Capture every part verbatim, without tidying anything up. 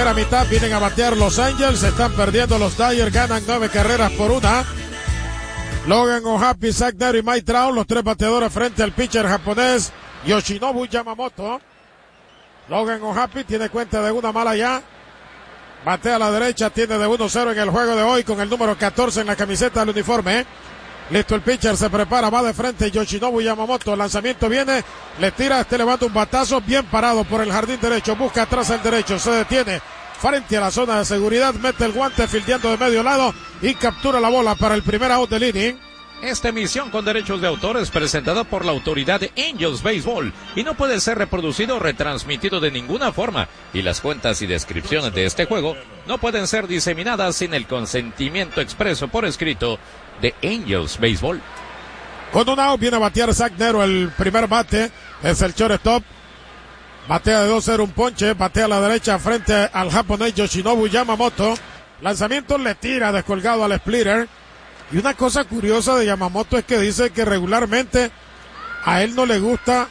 primera mitad vienen a batear los Angels, están perdiendo los Dyers, ganan nueve carreras por una. Logan O'Happy, Zach Nero y Mike Trout, los tres bateadores frente al pitcher japonés Yoshinobu Yamamoto. Logan O'Happy tiene cuenta de una mala ya. Batea a la derecha, tiene de uno cero en el juego de hoy con el número catorce en la camiseta del uniforme. Listo el pitcher, se prepara, va de frente Yoshinobu Yamamoto, el lanzamiento viene, le tira, este levanta un batazo, bien parado por el jardín derecho, busca atrás el derecho, se detiene frente a la zona de seguridad, mete el guante fildeando de medio lado y captura la bola para el primer out del inning. Esta emisión con derechos de autor es presentada por la autoridad de Angels Baseball y no puede ser reproducido o retransmitido de ninguna forma, y las cuentas y descripciones de este juego no pueden ser diseminadas sin el consentimiento expreso por escrito de Angels Baseball. Con un out viene a batear Zach Nero, el primer bate es el shortstop. Batea de dos cero un ponche, batea a la derecha frente al japonés Yoshinobu Yamamoto. Lanzamiento, le tira descolgado al splitter. Y una cosa curiosa de Yamamoto es que dice que regularmente a él no le gusta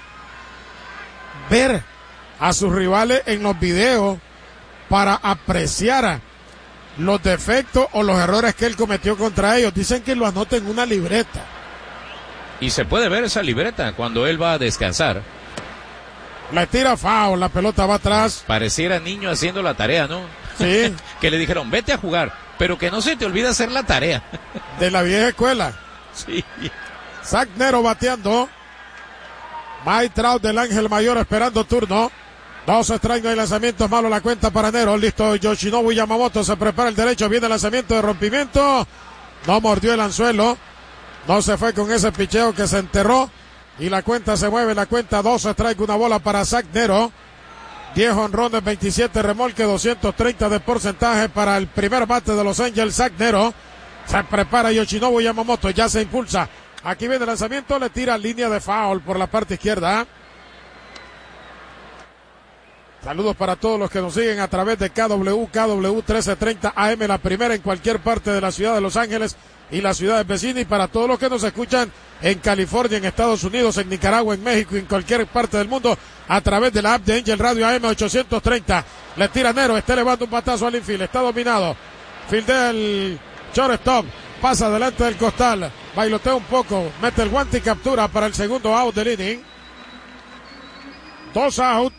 ver a sus rivales en los videos para apreciar los defectos o los errores que él cometió contra ellos. Dicen que lo anota en una libreta. Y se puede ver esa libreta cuando él va a descansar. Le tira foul, la pelota va atrás. Pareciera niño haciendo la tarea, ¿no? Sí. Que le dijeron, vete a jugar, pero que no se te olvide hacer la tarea. De la vieja escuela. Sí. Zach Nero bateando. Mike Trout del Ángel Mayor esperando turno. Dos strikes, no hay lanzamientos, malo la cuenta para Nero. Listo, Yoshinobu Yamamoto se prepara el derecho, viene el lanzamiento de rompimiento. No mordió el anzuelo. No se fue con ese picheo que se enterró. Y la cuenta se mueve, la cuenta dos strikes, una bola para Zach Nero. diez honrones, veintisiete remolques, doscientos treinta de porcentaje para el primer bate de los Angels, Zach Nero. Se prepara Yoshinobu Yamamoto, ya se impulsa. Aquí viene el lanzamiento, le tira línea de foul por la parte izquierda. Saludos para todos los que nos siguen a través de K W, K W trece treinta A M, la primera en cualquier parte de la ciudad de Los Ángeles y las ciudades vecinas, y para todos los que nos escuchan en California, en Estados Unidos, en Nicaragua, en México y en cualquier parte del mundo a través de la app de Angel Radio A M ochocientos treinta. Le tira Nero, está elevando un batazo al infield, está dominado. Fildea el shortstop, pasa adelante del costal, bailotea un poco, mete el guante y captura para el segundo out del inning. Dos out.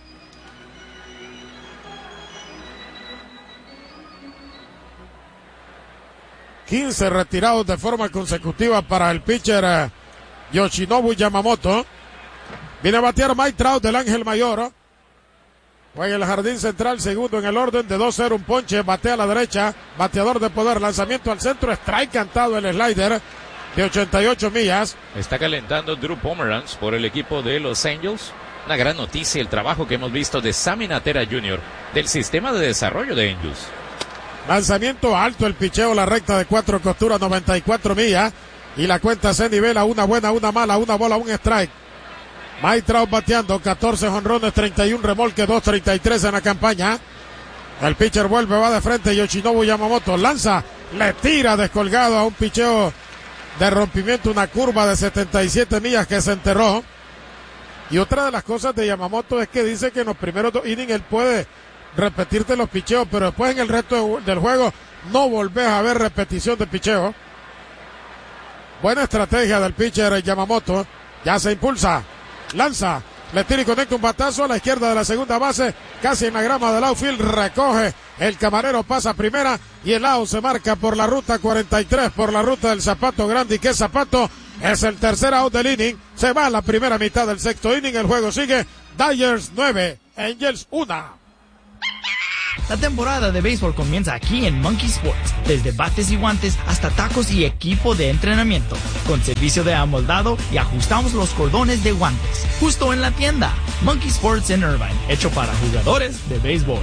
quince retirados de forma consecutiva para el pitcher uh, Yoshinobu Yamamoto. Viene a batear Mike Trout del Ángel Mayor. Juega el jardín central, segundo en el orden de dos cero, un ponche, batea a la derecha, bateador de poder, lanzamiento al centro, strike cantado el slider de ochenta y ocho millas. Está calentando Drew Pomeranz por el equipo de Los Angels. Una gran noticia el trabajo que hemos visto de Sammy Natera junior del sistema de desarrollo de Angels. Lanzamiento alto, el picheo, la recta de cuatro costuras, noventa y cuatro millas. Y la cuenta se nivela, una buena, una mala, una bola, un strike. Mike Trout bateando, catorce jonrones, treinta y uno remolques, dos treinta y tres en la campaña. El pitcher vuelve, va de frente, Yoshinobu Yamamoto lanza, le tira descolgado a un picheo de rompimiento, una curva de setenta y siete millas que se enterró. Y otra de las cosas de Yamamoto es que dice que en los primeros dos innings él puede repetirte los picheos, pero después en el resto de, del juego no volvés a ver repetición de picheo. Buena estrategia del pitcher Yamamoto. Ya se impulsa, lanza, le tira y conecta un batazo a la izquierda de la segunda base, casi en la grama del outfield, recoge el camarero, pasa a primera y el out se marca por la ruta cuarenta y tres, por la ruta del zapato grande. ¿Y qué zapato? Es el tercer out del inning. Se va a la primera mitad del sexto inning, el juego sigue. Dyers nueve, Angels uno. La temporada de béisbol comienza aquí en Monkey Sports, desde bates y guantes hasta tacos y equipo de entrenamiento, con servicio de amoldado y ajustamos los cordones de guantes, justo en la tienda. Monkey Sports en Irvine, hecho para jugadores de béisbol.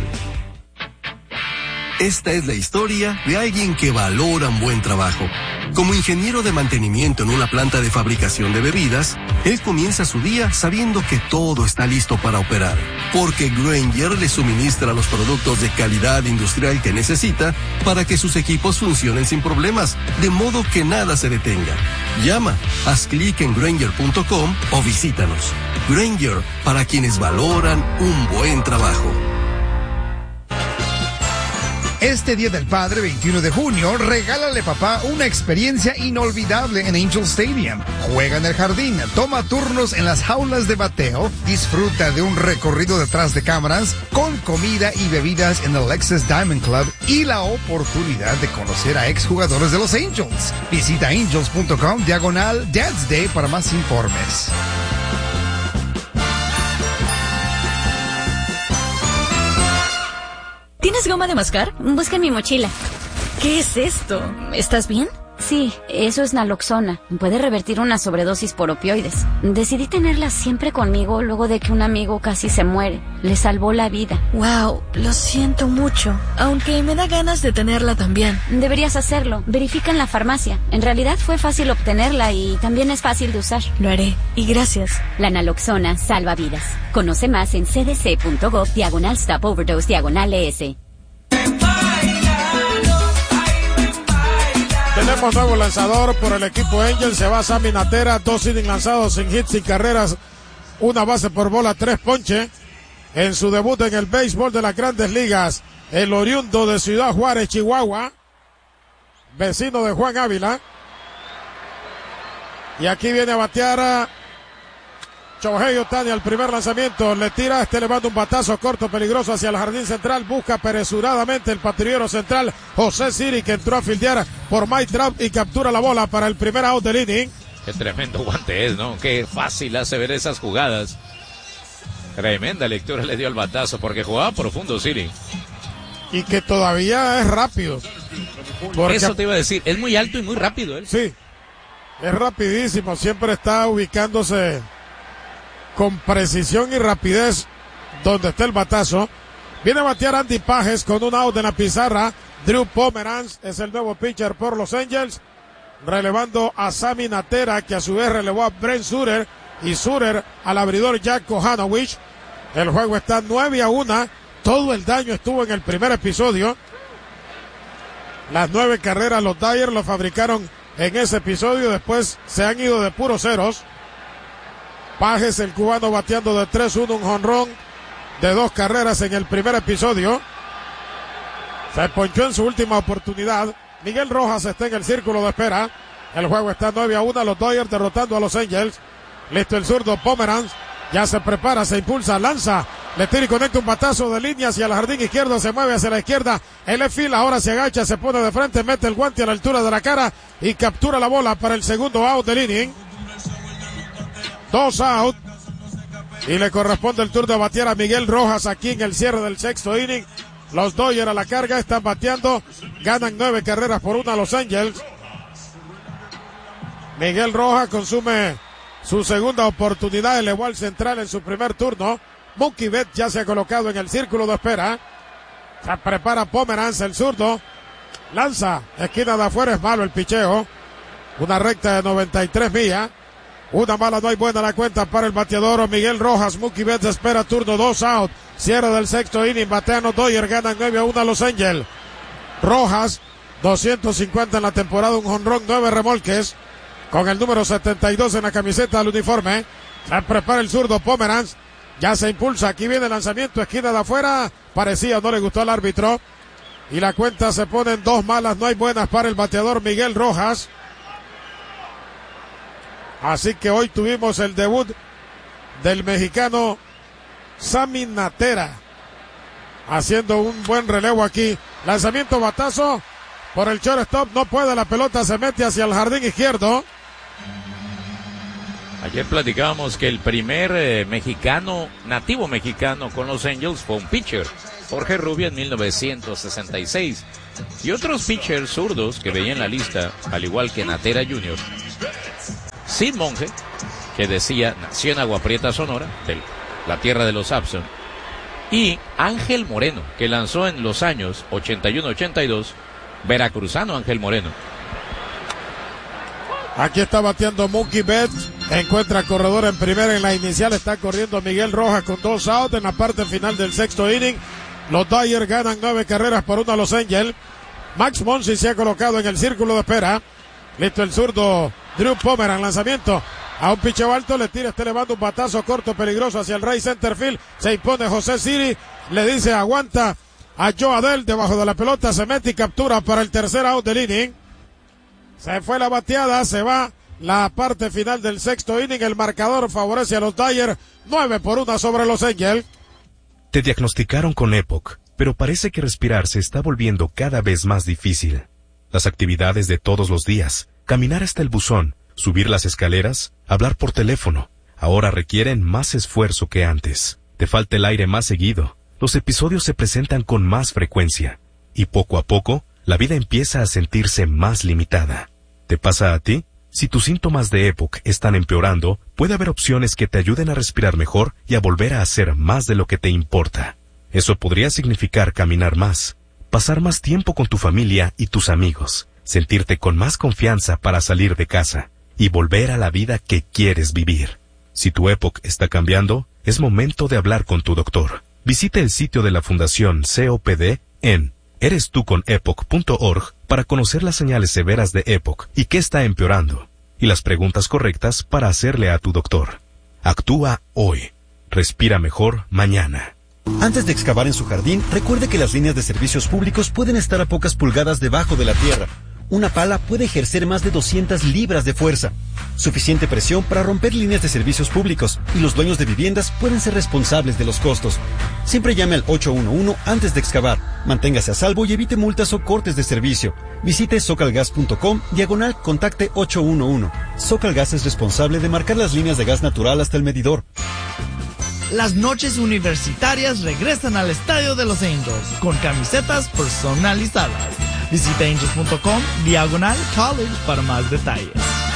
Esta es la historia de alguien que valora un buen trabajo. Como ingeniero de mantenimiento en una planta de fabricación de bebidas, él comienza su día sabiendo que todo está listo para operar, porque Grainger le suministra los productos de calidad industrial que necesita para que sus equipos funcionen sin problemas, de modo que nada se detenga. Llama, haz clic en Grainger punto com o visítanos. Grainger, para quienes valoran un buen trabajo. Este Día del Padre, veintiuno de junio, regálale papá una experiencia inolvidable en Angel Stadium. Juega en el jardín, toma turnos en las jaulas de bateo, disfruta de un recorrido detrás de cámaras, con comida y bebidas en el Lexus Diamond Club y la oportunidad de conocer a exjugadores de los Angels. Visita angels punto com diagonal Dad's Day para más informes. ¿Tienes goma de mascar? Busca en mi mochila. ¿Qué es esto? ¿Estás bien? Sí, eso es naloxona. Puede revertir una sobredosis por opioides. Decidí tenerla siempre conmigo luego de que un amigo casi se muere. Le salvó la vida. Wow, lo siento mucho. Aunque me da ganas de tenerla también. Deberías hacerlo. Verifica en la farmacia. En realidad fue fácil obtenerla y también es fácil de usar. Lo haré. Y gracias. La naloxona salva vidas. Conoce más en cdc.gov diagonal stop overdose diagonal ES. Tenemos nuevo lanzador por el equipo Angel. Se va Sammy Natera. Dos innings lanzados sin hits, sin carreras. Una base por bola, tres ponche. En su debut en el béisbol de las Grandes Ligas. El oriundo de Ciudad Juárez, Chihuahua. Vecino de Juan Ávila. Y aquí viene a batear a Shohei Ohtani al primer lanzamiento. Le tira, este le manda un batazo corto, peligroso hacia el jardín central. Busca apresuradamente el patrullero central José Siri, que entró a fildear por Mike Trout y captura la bola para el primer out del inning. Qué tremendo guante es, ¿no? Qué fácil hace ver esas jugadas. Tremenda lectura le dio el batazo porque jugaba profundo Siri. Y que todavía es rápido. Porque eso te iba a decir, es muy alto y muy rápido él. Sí, es rapidísimo, siempre está ubicándose con precisión y rapidez donde está el batazo. Viene a batear Andy Pages con un out en la pizarra. Drew Pomeranz es el nuevo pitcher por los Angels, relevando a Sammy Natera, que a su vez relevó a Brent Suter, y Suter al abridor Jack Kohanowicz. El juego está nueve a uno. Todo el daño estuvo en el primer episodio. Las nueve carreras los Dyers lo fabricaron en ese episodio. Después se han ido de puros ceros. Pages, el cubano, bateando de tres uno, un jonrón de dos carreras en el primer episodio. Se ponchó en su última oportunidad. Miguel Rojas está en el círculo de espera. El juego está nueve a uno, los Dodgers derrotando a los Angels. Listo el zurdo Pomeranz. Ya se prepara, se impulsa, lanza. Le tira y conecta un batazo de línea hacia el jardín izquierdo. Se mueve hacia la izquierda. El left field ahora se agacha, se pone de frente, mete el guante a la altura de la cara y captura la bola para el segundo out del inning. Dos out. Y le corresponde el turno de batear a Miguel Rojas aquí en el cierre del sexto inning. Los Dodgers a la carga, están bateando. Ganan nueve carreras por una a los Angels. Miguel Rojas consume su segunda oportunidad. Elevó al central en su primer turno. Mookie Betts ya se ha colocado en el círculo de espera. Se prepara Pomeranz, el zurdo. Lanza, esquina de afuera, es malo el picheo. Una recta de noventa y tres millas. Una mala, no hay buena la cuenta para el bateador Miguel Rojas. Mookie Betts espera turno, dos out. Cierre del sexto inning, batean los Dodgers, ganan nueve a uno a los Angels. Rojas, doscientos cincuenta en la temporada, un jonrón, nueve remolques. Con el número setenta y dos en la camiseta del uniforme. Se prepara el zurdo Pomeranz. Ya se impulsa, aquí viene el lanzamiento, esquina de afuera. Parecía, no le gustó al árbitro. Y la cuenta se pone en dos malas, no hay buenas para el bateador Miguel Rojas. Así que hoy tuvimos el debut del mexicano Sammy Natera, haciendo un buen relevo aquí. Lanzamiento batazo por el shortstop, no puede, la pelota se mete hacia el jardín izquierdo. Ayer platicábamos que el primer eh, mexicano, nativo mexicano con los Angels fue un pitcher, Jorge Rubio, en mil novecientos sesenta y seis. Y otros pitchers zurdos que veía en la lista, al igual que Natera junior Sid Monge, que decía, nació en Agua Prieta, Sonora, de la tierra de los Abson. Y Ángel Moreno, que lanzó en los años ochenta y uno ochenta y dos, veracruzano Ángel Moreno. Aquí está bateando Mookie Betts, encuentra corredor en primera, en la inicial está corriendo Miguel Rojas con dos outs en la parte final del sexto inning. Los Dodgers ganan nueve carreras por uno a los Angels. Max Muncy se ha colocado en el círculo de espera. Listo el zurdo Drew Pomeranz, lanzamiento a un picheo alto, le tira, este le manda un batazo corto peligroso hacia el right center field. Se impone José Siri, le dice aguanta a Joe Adell debajo de la pelota, se mete y captura para el tercer out del inning. Se fue la bateada, se va la parte final del sexto inning, el marcador favorece a los Dodgers, nueve por uno sobre los Angels. Te diagnosticaron con EPOC, pero parece que respirar se está volviendo cada vez más difícil. Las actividades de todos los días, caminar hasta el buzón, subir las escaleras, hablar por teléfono, ahora requieren más esfuerzo que antes. Te falta el aire más seguido, los episodios se presentan con más frecuencia, y poco a poco, la vida empieza a sentirse más limitada. ¿Te pasa a ti? Si tus síntomas de EPOC están empeorando, puede haber opciones que te ayuden a respirar mejor y a volver a hacer más de lo que te importa. Eso podría significar caminar más, pasar más tiempo con tu familia y tus amigos, sentirte con más confianza para salir de casa y volver a la vida que quieres vivir. Si tu EPOC está cambiando, es momento de hablar con tu doctor. Visita el sitio de la Fundación C O P D en eres tú con epoc punto org para conocer las señales severas de EPOC y qué está empeorando, y las preguntas correctas para hacerle a tu doctor. Actúa hoy. Respira mejor mañana. Antes de excavar en su jardín, recuerde que las líneas de servicios públicos pueden estar a pocas pulgadas debajo de la tierra. Una pala puede ejercer más de doscientas libras de fuerza. Suficiente presión para romper líneas de servicios públicos, y los dueños de viviendas pueden ser responsables de los costos. Siempre llame al ocho uno uno antes de excavar. Manténgase a salvo y evite multas o cortes de servicio. Visite socalgas punto com, diagonal contacte ocho uno uno. Socalgas es responsable de marcar las líneas de gas natural hasta el medidor. Las noches universitarias regresan al Estadio de los Angels con camisetas personalizadas. Visita angels punto com, diagonal college para más detalles.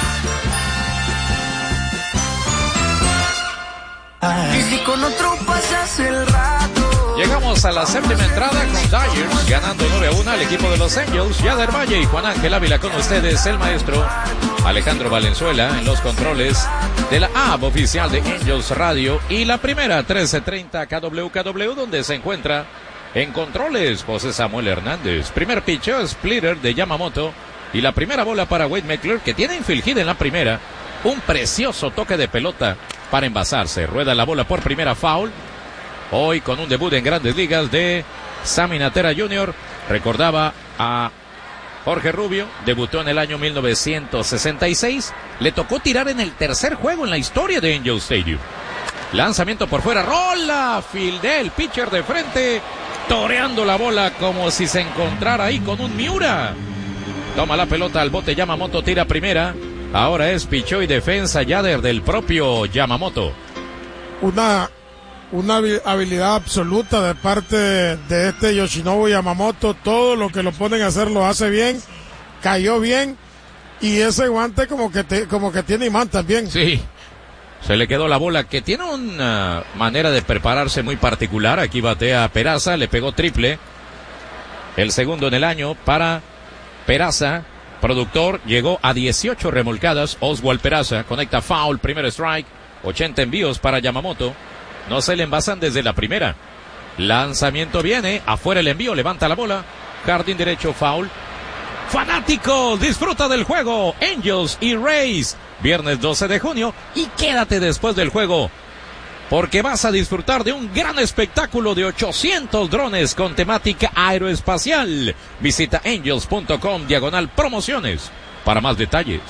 Y si con otro pasas el rato. Llegamos a la séptima entrada con Dodgers ganando nueve a uno al equipo de los Angels. Yader Valle y Juan Ángel Ávila con ustedes, el maestro Alejandro Valenzuela en los controles de la app oficial de Angels Radio y la primera trece treinta K W K W, donde se encuentra en controles José Samuel Hernández. Primer pitcher, splitter de Yamamoto, y la primera bola para Wade Meckler, que tiene infligida en la primera un precioso toque de pelota para envasarse. Rueda la bola por primera, foul. Hoy con un debut en Grandes Ligas de Sammy Natera junior Recordaba a Jorge Rubio, debutó en el año mil novecientos sesenta y seis. Le tocó tirar en el tercer juego en la historia de Angel Stadium. Lanzamiento por fuera, rola, fildea el pitcher de frente, toreando la bola como si se encontrara ahí con un Miura. Toma la pelota al bote Yamamoto, tira primera. Ahora es pichó y defensa Yader del propio Yamamoto. Una, una habilidad absoluta de parte de este Yoshinobu Yamamoto. Todo lo que lo ponen a hacer lo hace bien. Cayó bien. Y ese guante como que, te, como que tiene imán también. Sí. Se le quedó la bola, que tiene una manera de prepararse muy particular. Aquí batea a Peraza, le pegó triple. El segundo en el año para Peraza. Productor llegó a dieciocho remolcadas. Oswald Peraza conecta foul, primer strike. ochenta envíos para Yamamoto. No se le envasan desde la primera. Lanzamiento viene, afuera el envío, levanta la bola. Jardín derecho, foul. Fanático, disfruta del juego. Angels y Rays. Viernes doce de junio. Y quédate después del juego, porque vas a disfrutar de un gran espectáculo de ochocientos drones con temática aeroespacial. Visita angels punto com, diagonal promociones, para más detalles.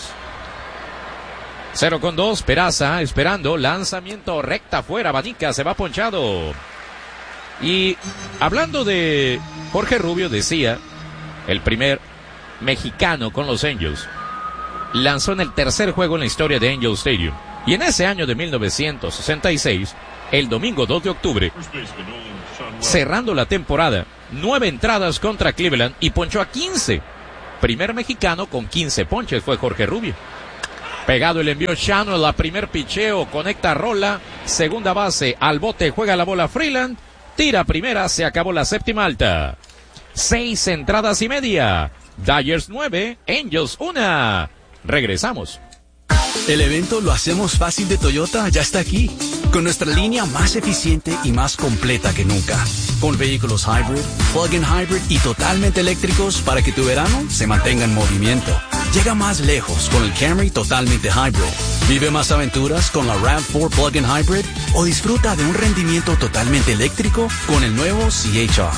cero con dos, Peraza esperando, lanzamiento recta afuera, abanica, se va ponchado. Y hablando de Jorge Rubio, decía, el primer mexicano con los Angels, lanzó en el tercer juego en la historia de Angel Stadium. Y en ese año de mil novecientos sesenta y seis, el domingo dos de octubre, cerrando la temporada, nueve entradas contra Cleveland y ponchó a quince. Primer mexicano con quince ponches fue Jorge Rubio. Pegado el envío Shano, la primer picheo, conecta rola, segunda base, al bote, juega la bola Freeland, tira primera, se acabó la séptima alta. Seis entradas y media. Dodgers nueve, Angels una. Regresamos. El evento Lo Hacemos Fácil de Toyota ya está aquí, con nuestra línea más eficiente y más completa que nunca, con vehículos hybrid, plug-in hybrid y totalmente eléctricos para que tu verano se mantenga en movimiento. Llega más lejos con el Camry totalmente hybrid. Vive más aventuras con la RAV cuatro plug-in hybrid o disfruta de un rendimiento totalmente eléctrico con el nuevo C H R.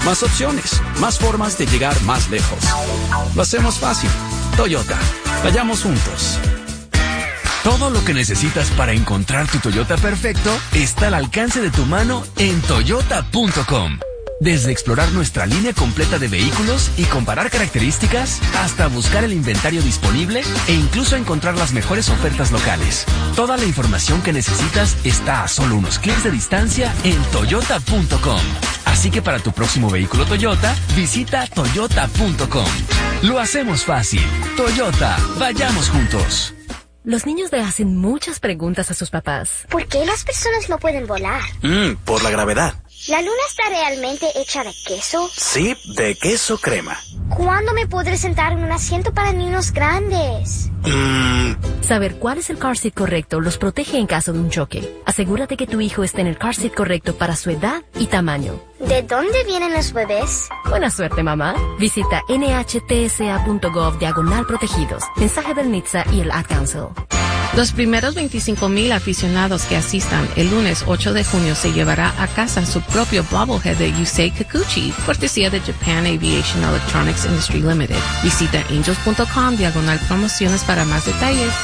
Más opciones, más formas de llegar más lejos. Lo hacemos fácil. Toyota. Vayamos juntos. Todo lo que necesitas para encontrar tu Toyota perfecto está al alcance de tu mano en toyota punto com. Desde explorar nuestra línea completa de vehículos y comparar características, hasta buscar el inventario disponible e incluso encontrar las mejores ofertas locales. Toda la información que necesitas está a solo unos clics de distancia en toyota punto com. Así que para tu próximo vehículo Toyota, visita toyota punto com. Lo hacemos fácil. Toyota, vayamos juntos. Los niños le hacen muchas preguntas a sus papás. ¿Por qué las personas no pueden volar? Mm, por la gravedad. ¿La luna está realmente hecha de queso? Sí, de queso crema. ¿Cuándo me podré sentar en un asiento para niños grandes? Mm. Saber cuál es el car seat correcto los protege en caso de un choque. Asegúrate que tu hijo esté en el car seat correcto para su edad y tamaño. ¿De dónde vienen los bebés? Buena suerte, mamá. Visita nhtsa.gov diagonal protegidos. Mensaje del N H T S A y el Ad Council. Los primeros veinticinco mil aficionados que asistan el lunes ocho de junio se llevará a casa su propio bobblehead de Yusei Kikuchi, cortesía de Japan Aviation Electronics Industry Limited. Visita angels punto com diagonal promociones para más detalles.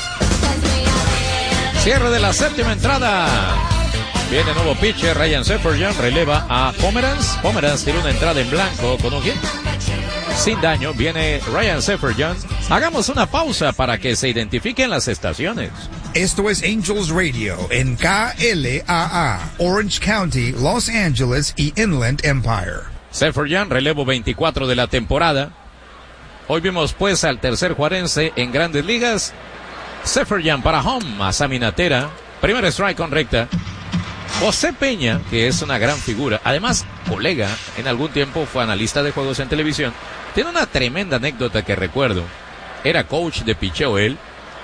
Cierre de la séptima entrada. Viene nuevo pitcher, Ryan Seferian releva a Pomeranz. Pomeranz tiene una entrada en blanco con un hit. Sin daño, viene Ryan Seferian. Hagamos una pausa para que se identifiquen las estaciones. Esto es Angels Radio en K L A A, Orange County, Los Angeles y Inland Empire. Seferian, relevo veinticuatro de la temporada. Hoy vimos pues al tercer juarense en Grandes Ligas. Seferian para home, a Sammy Natera. Primer strike con recta. José Peña, que es una gran figura, además colega, en algún tiempo fue analista de juegos en televisión, tiene una tremenda anécdota que recuerdo. Era coach de picheo él.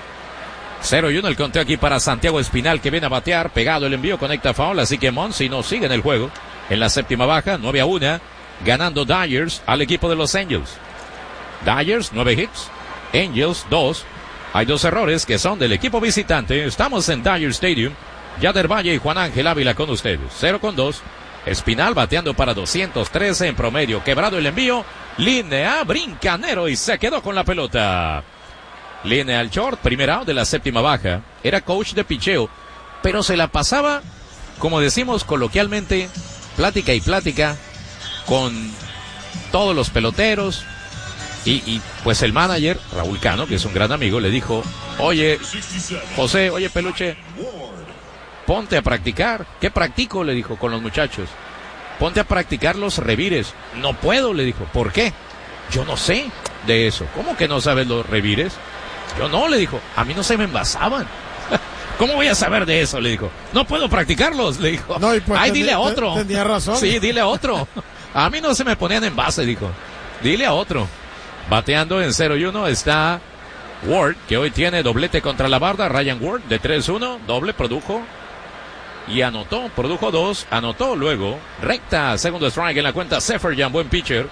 cero y uno el conteo aquí para Santiago Espinal, que viene a batear, pegado el envío, conecta foul, así que Monsi no sigue en el juego. En la séptima baja, nueve a uno, ganando Dyers al equipo de los Angels. Dyers, nueve hits, Angels, dos. Hay dos errores que son del equipo visitante. Estamos en Dyer Stadium. Yader Valle y Juan Ángel Ávila con ustedes. cero con dos. Espinal bateando para doscientos trece en promedio. Quebrado el envío. Línea, brincanero y se quedó con la pelota. Línea al short, primer out de la séptima baja. Era coach de picheo, pero se la pasaba, como decimos coloquialmente, plática y plática con todos los peloteros. Y, y pues el manager, Raúl Cano, que es un gran amigo, le dijo, oye, José, oye Peluche, ponte a practicar. ¿Qué practico? Le dijo con los muchachos. Ponte a practicar los revires. No puedo, le dijo. ¿Por qué? Yo no sé de eso. ¿Cómo que no sabes los revires? Yo no, le dijo. A mí no se me envasaban. ¿Cómo voy a saber de eso? Le dijo. No puedo practicarlos, le dijo. No, y pues Ay, ten, dile a otro. Ten, tenía razón. Sí, dile a otro. A mí no se me ponían en base, dijo. Dile a otro. Bateando en cero y uno está Ward, que hoy tiene doblete contra la barda. Ryan Ward de tres uno, doble, produjo y anotó, produjo dos, anotó luego, recta, segundo strike en la cuenta. Seferian, buen pitcher.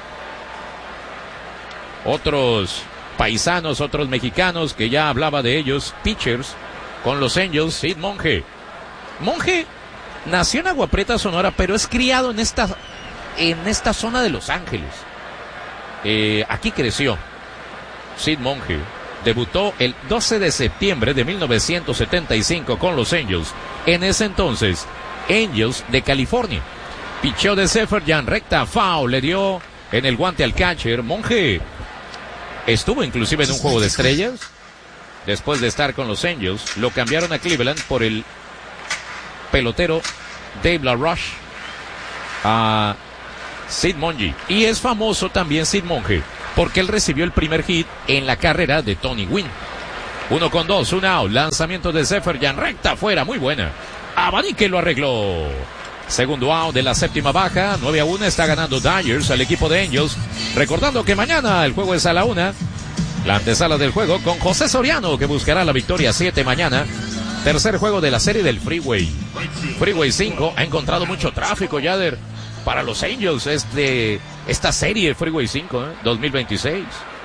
Otros paisanos, otros mexicanos que ya hablaba de ellos, pitchers con los Angels. Sid Monge. Monge nació en Agua Prieta, Sonora, pero es criado en esta, en esta zona de Los Ángeles. Eh, aquí creció. Sid Monge debutó el doce de septiembre de mil novecientos setenta y cinco con los Angels. En ese entonces, Angels de California. Picheo de Seferian, recta, foul, le dio en el guante al catcher. Monge estuvo inclusive en un juego de estrellas. Después de estar con los Angels, lo cambiaron a Cleveland por el pelotero Dave LaRoche, a Sid Monge. Y es famoso también Sid Monge porque él recibió el primer hit en la carrera de Tony Gwynn. Uno con dos, un out, lanzamiento de Seferian, recta afuera, muy buena. Abanique lo arregló. Segundo out de la séptima baja, nueve a uno, está ganando Dyers al equipo de Angels. Recordando que mañana el juego es a la una. La antesala del juego con José Soriano, que buscará la victoria siete mañana. Tercer juego de la serie del Freeway. Freeway cinco ha encontrado mucho tráfico, Yader, para los Angels este, esta serie Freeway cinco, ¿eh? dos mil veintiséis.